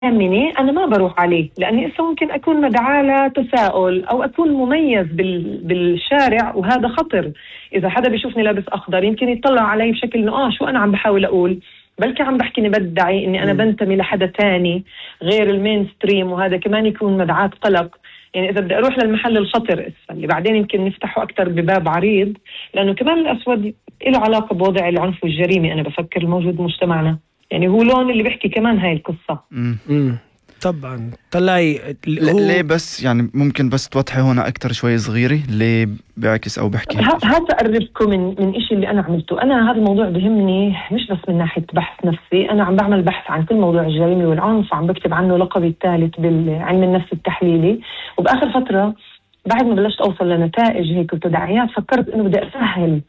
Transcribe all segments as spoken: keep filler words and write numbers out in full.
يهمني أنا ما بروح عليه، لأني إسا ممكن أكون مدعاة لتساؤل أو أكون مميز بال... بالشارع، وهذا خطر. إذا حدا بيشوفني لابس أخضر يمكن يطلع علي بشكل إنه آه شو أنا عم بحاول أقول، بلكي عم بحكي إني بدعي إني أنا بنتمي لحدا تاني غير المين ستريم، وهذا كمان يكون مدعاة قلق. يعني إذا بدي أروح للمحل الخطر إسا اللي بعدين يمكن نفتحه أكتر بباب عريض، لأنه كمان الأسود له علاقة بوضع العنف والجريمة أنا بفكر الموجود بمجتمعنا، يعني هو لون اللي بيحكي كمان هاي القصة. امم طبعا طلعي هو... ليه بس يعني ممكن بس توضحي هنا أكتر شوي صغيري ليه بيعكس أو بحكي؟ هذا أقربكم من من إشي اللي أنا عملته. أنا هذا الموضوع بهمني مش بس من ناحية بحث نفسي، أنا عم بعمل بحث عن كل موضوع الجريمة والعنف، وعم بكتب عنه لقبي الثالث بالعلم النفس التحليلي. وبآخر فترة بعد ما بلشت أوصل لنتائج هيك وتداعيات، فكرت إنه بدي أسهل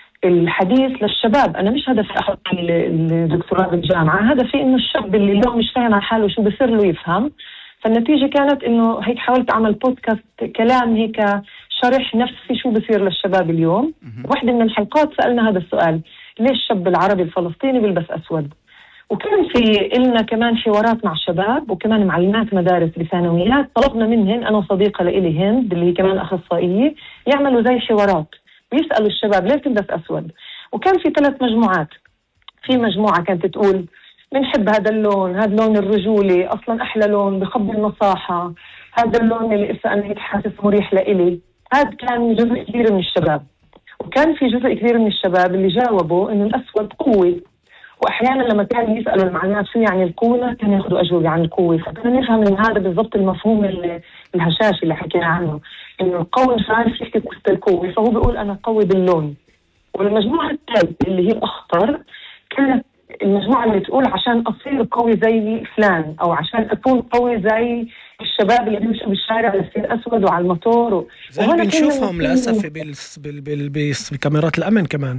الحديث للشباب. أنا مش هدفي أحط الدكتوراه بالجامعة، هدفي إنه الشاب اللي اليوم مش فاهم على حاله شو بصير له يفهم. فالنتيجة كانت إنه هيك حاولت أعمل بودكاست كلام هيك شرح نفسي شو بصير للشباب اليوم. واحدة من الحلقات سألنا هذا السؤال: ليش الشاب العربي الفلسطيني بيلبس أسود؟ وكان في إلنا كمان حوارات مع الشباب وكمان معلمات مدارس بثانويات، طلبنا منهن أنا صديقة لإلي هند اللي هي كمان أخصائية يعملوا زي حوارات ويسألوا الشباب ليه تلبس أسود. وكان في ثلاث مجموعات. في مجموعة كانت تقول بنحب هذا اللون، هذا اللون الرجولي أصلا أحلى لون بخبي النصاحة، هذا اللون اللي إسا أنا هيك حاسس مريح لإلي. هذا كان جزء كبير من الشباب. وكان في جزء كبير من الشباب اللي جاوبوا إنه الأسود قوة، وأحيانا لما كانوا يسألوا المعلمات شو يعني القوة كانوا ياخذوا أجوبة عن القوة. فكنا نفهم من هذا بالضبط المفهوم الهشاشي اللي حكينا عنه، إنه القوي مش عارف يحكي قصة القوة، فهو بيقول أنا قوي باللون. والمجموعة الثالثة اللي هي أخطر كانت المجموعة اللي تقول عشان أصير قوي زي فلان، أو عشان أكون قوي زي الشباب اللي بيمشوا بالشارع يصير أسود وعلى الموتور و... زي بنشوفهم للأسف بال... بال... بال... بكاميرات الأمن كمان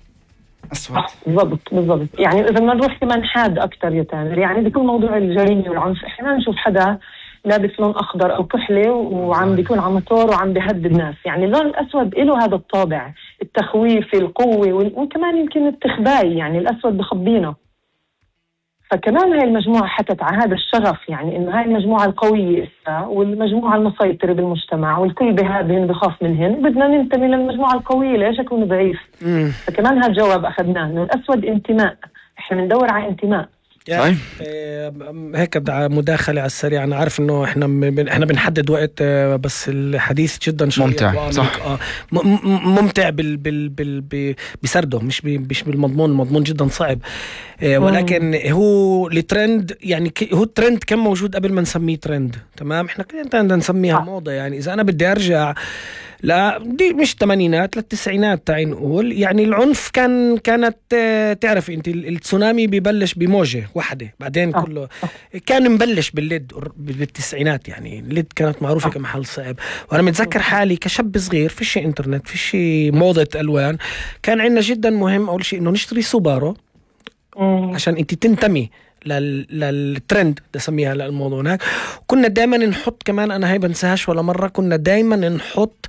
أسود. بالضبط بالضبط. يعني إذا ما نروح كمان حاد أكتر يا تامر، يعني بكل موضوع الجريمة والعنف إحنا نشوف حدا لابس لون أخضر أو كحلي وعم بيكون على موتور وعم بيهدد الناس. يعني اللون الأسود له هذا الطابع التخويفي القوة، وكمان يمكن التخباي، يعني الأسود بخبينا. فكمان هاي المجموعة حكت على هذا الشغف، يعني إنه هاي المجموعة القوية إسا والمجموعة المسيطرة بالمجتمع والكل بهذهن بخاف منهن، بدنا ننتمي للمجموعة القوية ليش أكون ضعيف. فكمان هذا الجواب أخذناه إنه الأسود انتماء، إحنا بندور على انتماء. يعني هيك مداخلة على السريع. أنا عارف إنه إحنا م... إحنا بنحدد وقت، بس الحديث جدا ممتع صح آه م... ممتع بال... بال... بال... بسرده، مش ب... مش بالمضمون. المضمون جدا صعب، آه ولكن هو الترند يعني ك... هو الترند كان موجود قبل ما نسميه ترند. تمام، إحنا كنا نسميها موضة. يعني إذا أنا بدي أرجع لا دي مش الثمانينات للتسعينات تعين نقول، يعني العنف كان كانت تعرف انت التسونامي ببلش بموجة واحدة، بعدين كله كان مبلش بالليد بالتسعينات. يعني الليد كانت معروفة كمحل صعب. وانا متذكر حالي كشاب صغير فيش انترنت فيش موضة الوان، كان عندنا جدا مهم اول شيء انه نشتري سوبارو عشان انت تنتمي للترند تسميها للموضوع هناك. كنا دائما نحط كمان، انا هاي بنساهاش ولا مره، كنا دائما نحط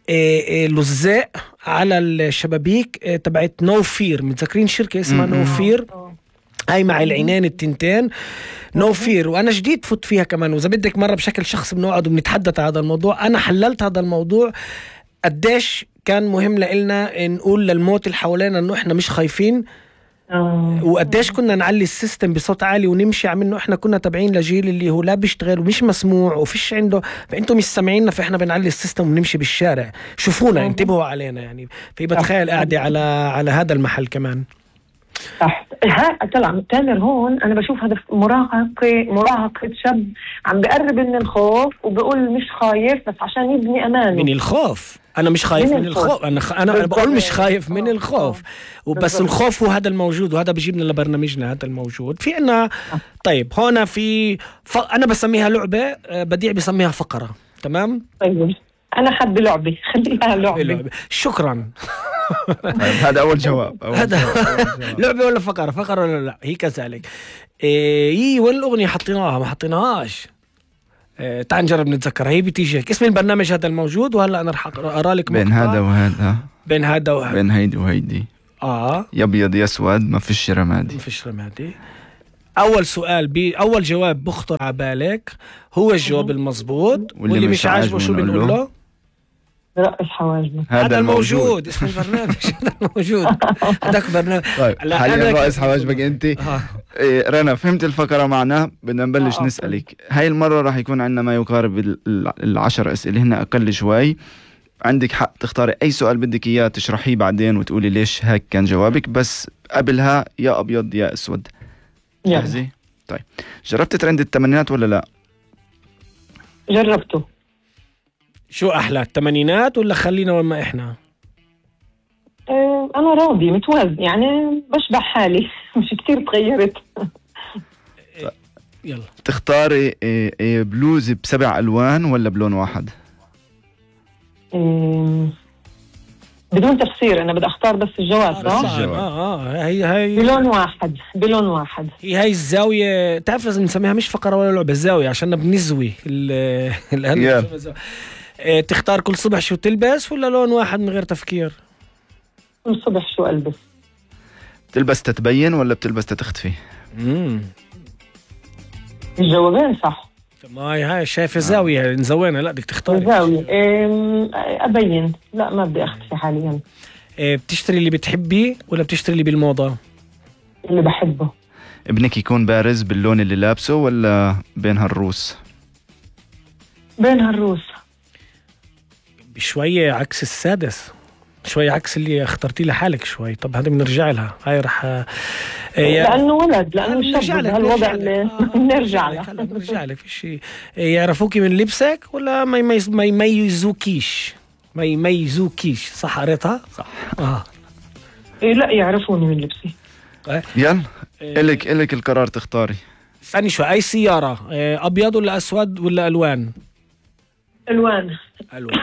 لزاق على الشبابيك تبعت نو فير. متذكرين شركه اسمها نو فير، هاي مع العينين التنتين نو فير. وانا جديد فوت فيها كمان، واذا بدك مره بشكل شخصي بنقعد وبنتحدث على هذا الموضوع. انا حللت هذا الموضوع قديش كان مهم لنا نقول للموت اللي حوالينا انه احنا مش خايفين، وقديش كنا نعلي السيستم بصوت عالي ونمشي عم انه احنا كنا تابعين لجيل اللي هو لا بيشتغل ومش مسموع وفيش عنده، فانتم مش سامعيننا، فاحنا بنعلي السيستم ونمشي بالشارع. شوفونا انتبهوا علينا. يعني في بتخيل قاعدة على على هذا المحل كمان. صح. ها طلع تامر هون انا بشوف هذا مراهقة مراهقة شاب عم بقرب من الخوف وبقول مش خايف بس عشان يبني امان من الخوف. انا مش خايف من, من الخوف. انا خ... انا بقول مش خايف من الخوف، وبس الخوف هو هذا الموجود، وهذا بيجيبنا لبرنامجنا هذا الموجود في عنا. طيب هنا في ف... انا بسميها لعبة، بديع بسميها فقرة. تمام. طيب انا حد لعبة خليها لعبة. لعبة. شكرا. هذا أول جواب. هذا لعبة ولا فقرة؟ فقرة ولا لا؟ هي كذلك. إيه وين الأغنية حطيناها؟ ما حطيناهاش. إيه تعال نجرب نتذكر. هي بتيجي اسم البرنامج هذا الموجود، وهلا أنا رح أقرأ لك بين هذا وهذا، بين هذا وهذا، بين هيدي وهيدي. آه يبيض يسود ما فيش رمادي، ما فيش رمادي. اول سؤال بي اول جواب بخطر على بالك هو الجواب المضبوط، واللي, واللي مش عاجبه شو بنقول له؟ رقص حواجبه. هذا الموجود اسم البرنامج. هذا الموجود هذاك برنامج. طيب حاليا رقص حواجبك انت. آه. إيه رنا فهمت الفقره معنا، بدنا نبلش آه. نسالك. هاي المره راح يكون عندنا ما يقارب العشر اسئله، هن اقل شوي. عندك حق تختاري اي سؤال بدك اياه تشرحيه بعدين وتقولي ليش هيك كان جوابك، بس قبلها يا ابيض يا اسود. جاهزه؟ طيب جربت ترند الثمانينات ولا لا؟ جربته. شو احلى الثمانينات ولا خلينا وين ما احنا؟ أه انا راضي متوازن يعني، بشبع حالي مش كتير تغيرت. يلا تختاري بلوز بسبع الوان ولا بلون واحد؟ أه بدون تفسير، انا بدي اختار بس الجواب. صح اه اه هي هي بلون واحد بلون واحد. هي هاي الزاويه، تعرف لازم نسميها مش فقره ولا لعبه، الزاويه عشان بنزوي ال اه تختار كل صبح شو تلبس ولا لون واحد من غير تفكير؟ كل صبح شو البس. بتلبس تتبين ولا بتلبس تتختفي؟ امم الجوابين صح. ما هي هاي شايفه زاويه نزوينا، لا بدك تختاري زاويه. ابين، لا ما بدي اختفي حاليا. بتشتري اللي بتحبيه ولا بتشتري اللي بالموضه؟ اللي بحبه. ابنك يكون بارز باللون اللي لابسه ولا بين هالروس؟ بين هالروس. بشويه عكس السادس، شوي عكس اللي اخترتي لحالك شوي. طب هذا بنرجع لها، هاي رح اه لانه ولد، لانه شاب بهالوضع اللي بنرجع لها. بنرجع لك في شيء. يعرفوكي من لبسك ولا ما يميز ما يميزوكيش؟ ما يميزوكيش، صح قريتها؟ صح. اه إيه لا يعرفوني من لبسي. اه. يلا إيه. إلك إلك القرار تختاري. ثاني شوي، اي سياره اه ابيض ولا اسود ولا الوان؟ الوان. الوان.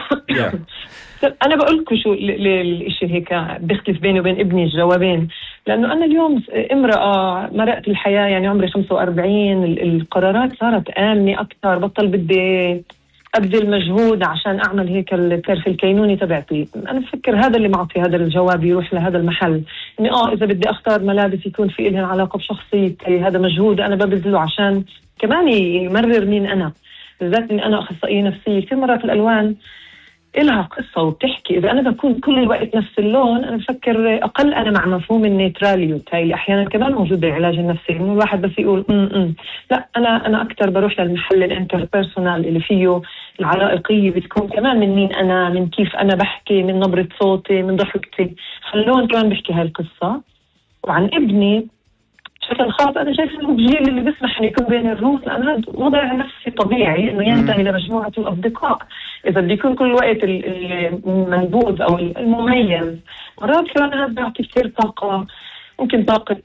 أنا بقول لكم شو الشيء هيك بيختلف بيني وبين ابني الجوابين، لأنه أنا اليوم امرأة مرقت الحياة، يعني عمري خمسة وأربعين، القرارات صارت آمنة أكثر، بطل بدي أبذل مجهود عشان أعمل هيك الكرف الكينوني تبعتي. أنا بفكر هذا اللي معطي هذا الجواب يروح لهذا المحل، إني آه إذا بدي أختار ملابس يكون في إلها علاقة بشخصيتي، هذا مجهود أنا ببذله عشان كمان يمرر مين أنا، بالذات إني أنا أخصائية نفسية. كثير مرات الألوان إلها قصة وبتحكي. إذا أنا بكون كل الوقت نفس اللون، أنا بفكر أقل أنا مع مفهوم النيتراليوت. هاي أحيانا كمان موجود بالعلاج النفسي، إنه الواحد بس يقول م-م. لا أنا أنا أكتر بروح للمحل الانتربيرسونال اللي فيه العلائقية، بتكون كمان من مين أنا، من كيف أنا بحكي، من نبرة صوتي، من ضحكتي. فاللون كمان بحكي هاي القصة. وعن ابني بشكل خاص أنا شايف إنه الجيل اللي بيسمح إنه يكون بين الروس، لأن هذا وضع نفسي طبيعي إنه ينتهي لمجموعة الأصدقاء. إذا بده يكون كل وقت المنبوذ أو المميز، مرات كمان هذا بيعطي كثير طاقة، ممكن طاقة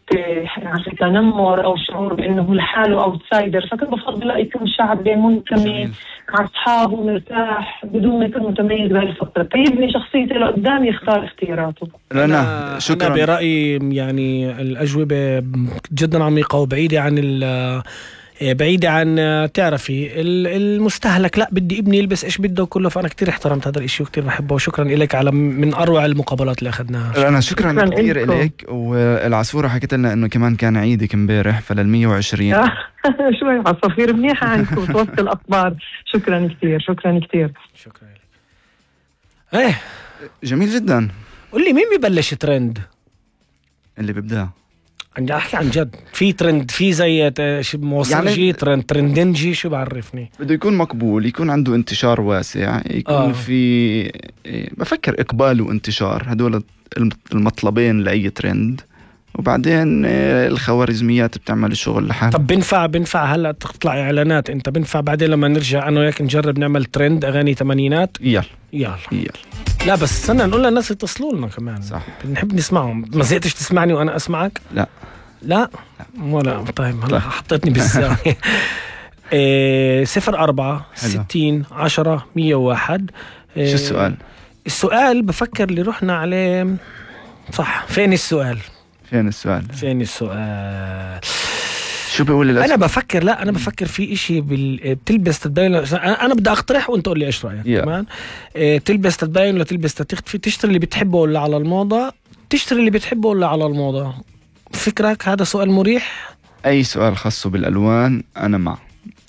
تنمر أو شعور بأنه لحاله أو تسايدر. فكنت بفضل يكون شعب منتمي مع أصحابه مرتاح بدون ما يكون متميز بهذه الفترة. يبني شخصيته لقدام، يختار اختياراته. أنا شكرا. أنا برأيي يعني الأجوبة جدا عميقة وبعيدة عن ال بعيدة عن تعرفي المستهلك. لا بدي ابني يلبس ايش بده كله. فانا كتير احترمت هذا الاشي وكتير بحبه، وشكرا لك على من اروع المقابلات اللي اخذناها. انا شكرا, شكرا كثير لك. والعصفورة حكيت لنا انه كمان كان عيدك امبارح، فلل100 وعشرين شوي عصافير منيحة عندكم توصل الاخبار. شكرا كثير شكرا كثير شكرا لك. ايه جميل جدا. قل لي مين ببلش ترند؟ اللي ببدأ عندي احكي عن جد. في ترند، في زي موسيقى يعني ترند ترندنجي، شو بعرفني؟ بده يكون مقبول، يكون عنده انتشار واسع، يكون آه. في بفكر اقبال وانتشار، هدول المطلبين لاي ترند. وبعدين الخوارزميات بتعمل الشغل لحالها. طب بنفع بنفع هلا تطلع اعلانات انت، بنفع بعدين لما نرجع انا وياك نجرب نعمل ترند اغاني ثمانينات؟ يلا يلا يلا. لا بس استنى نقول للناس يتصلوا لنا كمان. صح، بنحب نسمعهم. ما زهقتش تسمعني وانا اسمعك؟ لا لا ولا. طيب هلا حطيتني بالزاوية. إيه صفر أربعة ستين عشرة مية واحد. إيه شو السؤال؟ السؤال بفكر اللي رحنا عليه صح. فين السؤال؟ فين السؤال؟ فين السؤال؟ شو بيقول الأسئلة؟ أنا بفكر لا أنا بفكر في إشي بال... بتلبس تتبين. أنا بدي أقترح وأنت قول لي إيش رأيك. yeah. كمان إيه تلبس تتبين ولا تلبس تختفي؟ تشتري اللي بتحبه ولا على الموضة؟ تشتري اللي بتحبه ولا على الموضة؟ فكرك هذا سؤال مريح؟ أي سؤال خاصه بالألوان أنا معه.